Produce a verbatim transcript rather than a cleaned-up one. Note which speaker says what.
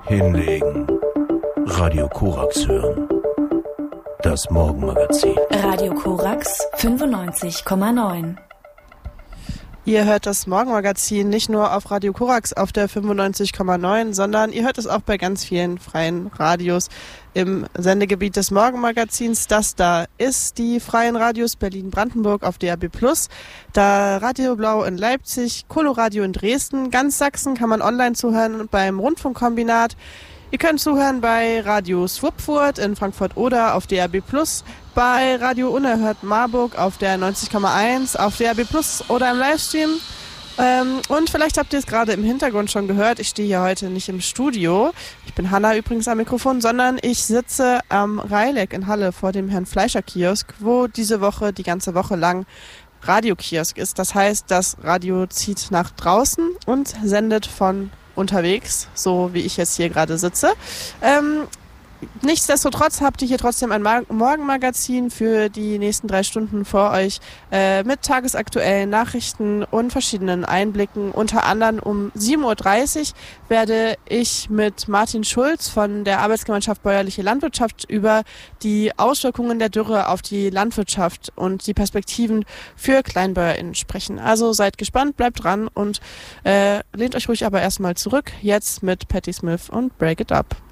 Speaker 1: Hinlegen. Radio Korax hören. Das Morgenmagazin.
Speaker 2: Radio Korax fünfundneunzig Komma neun.
Speaker 3: Ihr hört das Morgenmagazin nicht nur auf Radio Korax auf der fünfundneunzig Komma neun, sondern ihr hört es auch bei ganz vielen freien Radios im Sendegebiet des Morgenmagazins. Das da ist die freien Radios Berlin-Brandenburg auf D A B plus, da Radio Blau in Leipzig, Coloradio in Dresden, ganz Sachsen kann man online zuhören beim Rundfunkkombinat. Ihr könnt zuhören bei Radio Schwupfurt in Frankfurt-Oder auf D A B plus, bei Radio Unerhört Marburg auf der neunzig Komma eins, auf D A B plus oder im Livestream. Ähm, und vielleicht habt ihr es gerade im Hintergrund schon gehört, ich stehe hier heute nicht im Studio. Ich bin Hanna übrigens am Mikrofon, sondern ich sitze am Reileck in Halle vor dem Herrn Fleischer Kiosk, wo diese Woche, die ganze Woche lang Radiokiosk ist. Das heißt, das Radio zieht nach draußen und sendet von unterwegs, so wie ich jetzt hier gerade sitze. Ähm, nichtsdestotrotz habt ihr hier trotzdem ein Mar- Morgenmagazin für die nächsten drei Stunden vor euch äh, mit tagesaktuellen Nachrichten und verschiedenen Einblicken. Unter anderem um sieben Uhr dreißig werde ich mit Martin Schulz von der Arbeitsgemeinschaft Bäuerliche Landwirtschaft über die Auswirkungen der Dürre auf die Landwirtschaft und die Perspektiven für KleinbäuerInnen sprechen. Also seid gespannt, bleibt dran und äh, lehnt euch ruhig aber erstmal zurück. Jetzt mit Patti Smith und Break It Up.